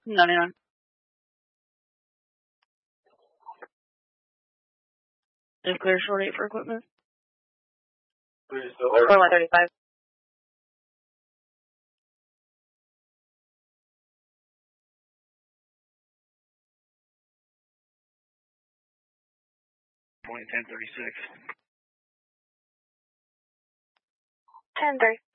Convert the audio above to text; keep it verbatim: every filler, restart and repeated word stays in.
ninety-nine. Is clear short eight for equipment? one thirty-five. Point ten thirty-six. ten three.